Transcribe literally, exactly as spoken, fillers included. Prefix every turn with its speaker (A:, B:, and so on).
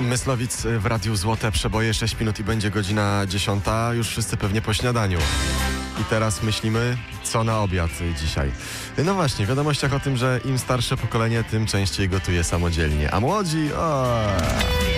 A: Myslowic w Radiu Złote Przeboje, sześć minut i będzie godzina dziesiąta. Już wszyscy pewnie po śniadaniu. I teraz myślimy, co na obiad dzisiaj. No właśnie, w wiadomościach o tym, że im starsze pokolenie, tym częściej gotuje samodzielnie. A młodzi... O...